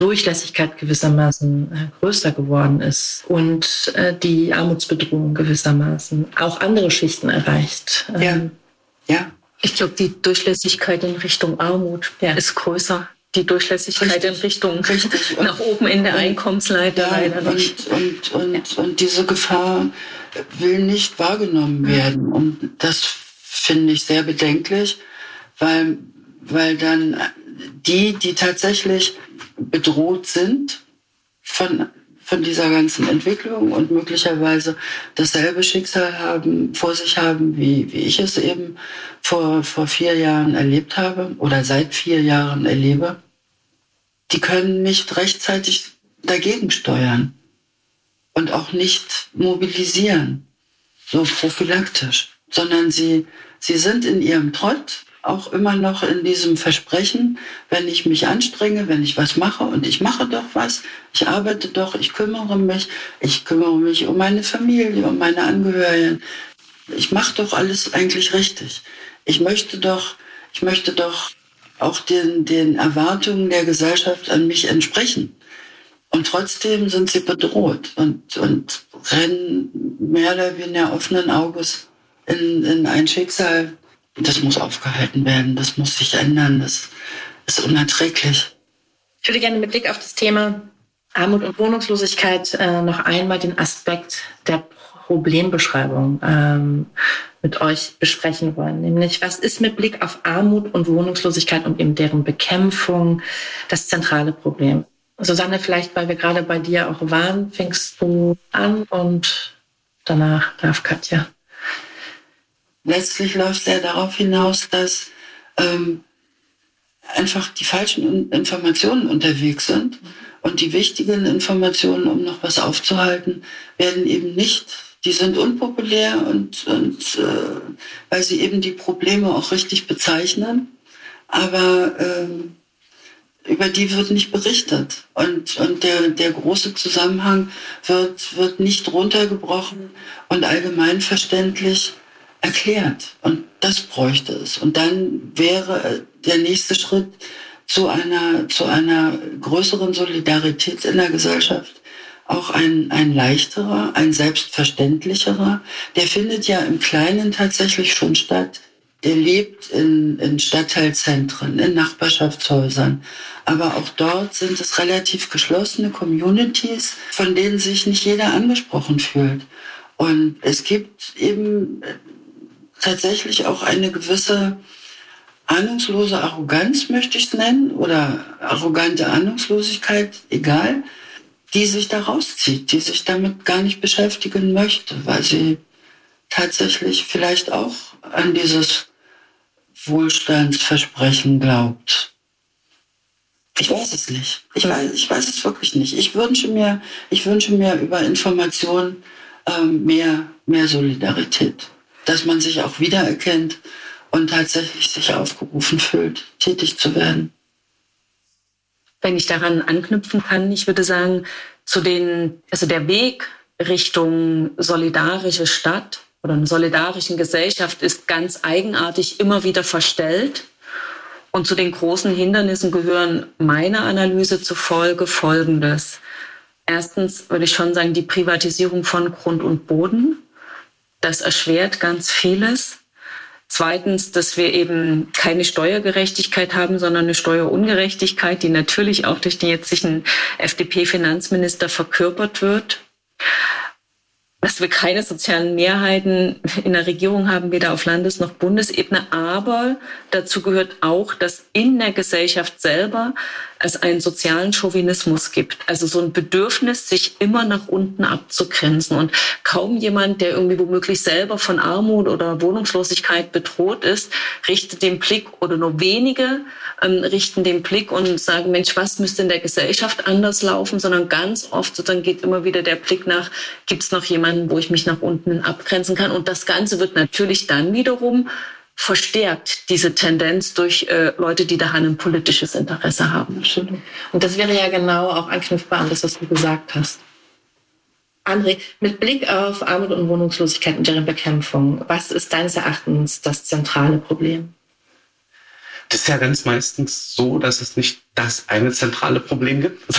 Durchlässigkeit gewissermaßen größer geworden ist und die Armutsbedrohung gewissermaßen auch andere Schichten erreicht. Ja. Ich glaube, die Durchlässigkeit in Richtung Armut ist größer. Die Durchlässigkeit in Richtung nach oben in der Einkommensleiter leider nicht. Und diese Gefahr will nicht wahrgenommen werden. Und das finde ich sehr bedenklich, weil dann die tatsächlich bedroht sind von dieser ganzen Entwicklung und möglicherweise dasselbe Schicksal vor sich haben, wie ich es eben vor 4 Jahren erlebt habe oder seit 4 Jahren erlebe, die können nicht rechtzeitig dagegen steuern und auch nicht mobilisieren, so prophylaktisch, sondern sie sind in ihrem Trott auch immer noch in diesem Versprechen, wenn ich mich anstrenge, wenn ich was mache und ich mache doch was, ich arbeite doch, ich kümmere mich um meine Familie, um meine Angehörigen, ich mache doch alles eigentlich richtig. Ich möchte doch auch den Erwartungen der Gesellschaft an mich entsprechen. Und trotzdem sind sie bedroht und rennen mehr oder weniger offenen Auges in ein Schicksal. Das muss aufgehalten werden, das muss sich ändern, das ist unerträglich. Ich würde gerne mit Blick auf das Thema Armut und Wohnungslosigkeit noch einmal den Aspekt der Problembeschreibung mit euch besprechen wollen. Nämlich, was ist mit Blick auf Armut und Wohnungslosigkeit und eben deren Bekämpfung das zentrale Problem? Susanne, vielleicht, weil wir gerade bei dir auch waren, fängst du an und danach darf Katja. Letztlich läuft es ja darauf hinaus, dass einfach die falschen Informationen unterwegs sind. Und die wichtigen Informationen, um noch was aufzuhalten, werden eben nicht. Die sind unpopulär und weil sie eben die Probleme auch richtig bezeichnen. Aber über die wird nicht berichtet. Und der große Zusammenhang wird nicht runtergebrochen und allgemeinverständlich erklärt. Und das bräuchte es. Und dann wäre der nächste Schritt zu einer größeren Solidarität in der Gesellschaft auch ein leichterer, ein selbstverständlicherer. Der findet ja im Kleinen tatsächlich schon statt. Der lebt in Stadtteilzentren, in Nachbarschaftshäusern. Aber auch dort sind es relativ geschlossene Communities, von denen sich nicht jeder angesprochen fühlt. Und es gibt eben tatsächlich auch eine gewisse ahnungslose Arroganz, möchte ich es nennen, oder arrogante Ahnungslosigkeit, egal, die sich da rauszieht, die sich damit gar nicht beschäftigen möchte, weil sie tatsächlich vielleicht auch an dieses Wohlstandsversprechen glaubt. Ich weiß es nicht. Ich weiß es wirklich nicht. Ich wünsche mir über Information mehr Solidarität, dass man sich auch wiedererkennt und tatsächlich sich aufgerufen fühlt, tätig zu werden. Wenn ich daran anknüpfen kann, ich würde sagen, der Weg Richtung solidarische Stadt oder eine solidarischen Gesellschaft ist ganz eigenartig immer wieder verstellt. Und zu den großen Hindernissen gehören meiner Analyse zufolge Folgendes. Erstens würde ich schon sagen, die Privatisierung von Grund und Boden. Das erschwert ganz vieles. Zweitens, dass wir eben keine Steuergerechtigkeit haben, sondern eine Steuerungerechtigkeit, die natürlich auch durch den jetzigen FDP-Finanzminister verkörpert wird. Dass wir keine sozialen Mehrheiten in der Regierung haben, weder auf Landes- noch Bundesebene. Aber dazu gehört auch, dass in der Gesellschaft selber es einen sozialen Chauvinismus gibt. Also so ein Bedürfnis, sich immer nach unten abzugrenzen. Und kaum jemand, der irgendwie womöglich selber von Armut oder Wohnungslosigkeit bedroht ist, richtet den Blick, oder nur wenige richten den Blick und sagen, Mensch, was müsste in der Gesellschaft anders laufen? Sondern ganz oft sozusagen geht immer wieder der Blick nach, gibt es noch jemanden, wo ich mich nach unten abgrenzen kann? Und das Ganze wird natürlich dann wiederum verstärkt, diese Tendenz, durch Leute, die daran ein politisches Interesse haben. Absolut. Und das wäre ja genau auch anknüpfbar an das, was du gesagt hast. André, mit Blick auf Armut und Wohnungslosigkeit und deren Bekämpfung, was ist deines Erachtens das zentrale Problem? Das ist ja ganz meistens so, dass es nicht das eine zentrale Problem gibt,